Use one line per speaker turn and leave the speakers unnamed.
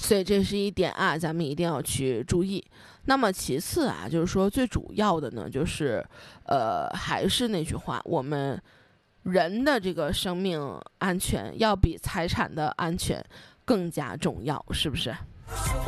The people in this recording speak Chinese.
所以这是一点啊，咱们一定要去注意。那么其次啊，就是说最主要的呢，就是还是那句话，我们人的这个生命安全要比财产的安全更加重要，是不是？